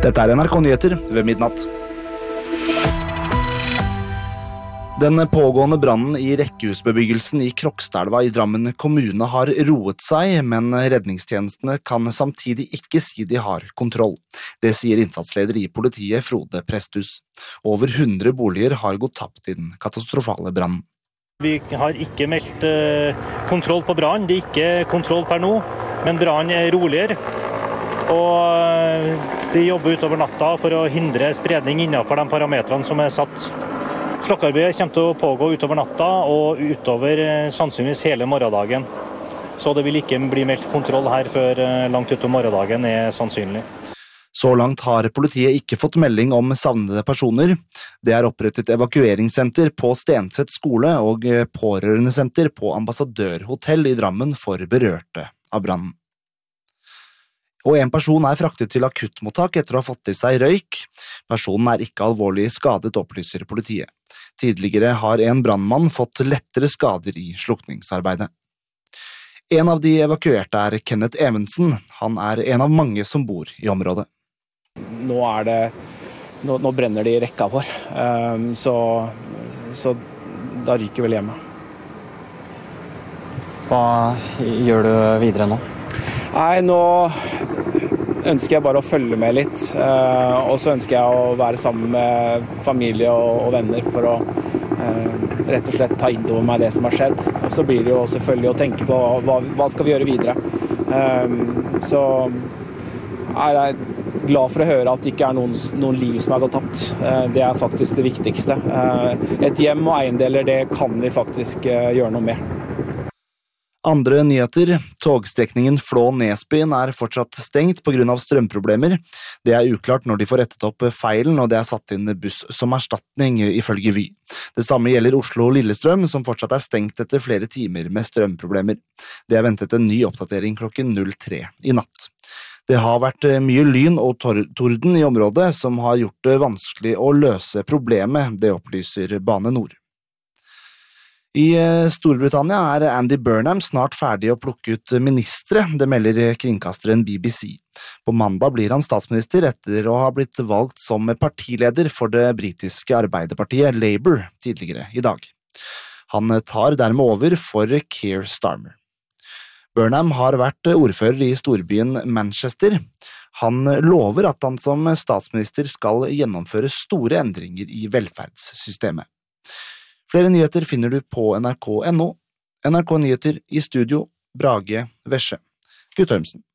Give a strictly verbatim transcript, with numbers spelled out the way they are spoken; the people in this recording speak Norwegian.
Dette er N R K Nyheter ved midnatt. Den pågående brannen i rekkehusbebyggelsen i Krokstadelva i Drammen kommune har roet seg, men redningstjenestene kan samtidig ikke si de har kontroll. Det sier innsatsleder i politiet Frode Presthus. Over hundre boliger har gått tapt i den katastrofale brannen. Vi har ikke meldt kontroll på brannen, det er ikke kontroll per nå, men brannen er roligere. Og vi jobber utover natta for å hindre spredning innenfor de parametrene som er satt. Slokkearbeidet kommer til å pågå utover natta og utover sannsynligvis hele morgendagen. Så det vil ikke bli meldt kontroll her før langt utover morgendagen er sannsynlig. Så langt har politiet ikke fått melding om savnede personer. Det er opprettet evakueringssenter på Stenseth skole og pårørendesenter på Ambassadørhotell i Drammen for berørte av brannen. Og en person er fraktet til akuttmottak etter å ha fått i seg røyk. Personen er ikke alvorlig skadet, opplyser politiet. Tidligere har en brannmann fått lettere skader i slukningsarbeidet. En av de evakuerte er Kenneth Evensen. Han er en av mange som bor i området. Nå, er det, nå, nå brenner det i rekka vår, um, så, så da ryker vel hjemme. Hva gjør du videre nå? Nei, nå ønsker jeg bare å følge med litt, uh, og så ønsker jeg å være sammen med familie og, og venner for å uh, rett og slett ta inn over meg det som har skjedd. Og så blir det jo selvfølgelig å tenke på hva, hva skal vi gjøre videre. Um, så er jeg glad for å høre at det ikke er noen, noen liv som har gått tapt. Uh, det er faktisk det viktigste. Uh, et hjem og eiendeler, det kan vi faktisk uh, gjøre noe med. Andre nyheter. Togstrekningen Flå-Nesbyen er fortsatt stengt på grunn av strømproblemer. Det er uklart når de får rettet opp feilen, og det er satt inn buss som erstatning, ifølge Vy. Det samme gjelder Oslo-Lillestrøm, som fortsatt er stengt etter flere timer med strømproblemer. Det er ventet en ny oppdatering klokken null tre i natt. Det har vært mye lyn og torden i området, som har gjort det vanskelig å løse problemet, det opplyser Bane Nor. I Storbritannia er Andy Burnham snart ferdig å plukke ut ministre, det melder kringkasteren B B C. På mandag blir han statsminister etter å ha blitt valgt som partileder for det britiske arbeiderpartiet Labour tidligere i dag. Han tar dermed over for Keir Starmer. Burnham har vært ordfører i storbyen Manchester. Han lover at han som statsminister skal gjennomføre store endringer i velferdssystemet. Flere nyheter finner du på N R K punktum no. N R K Nyheter i studio, Brage Vesje. Guttormsen.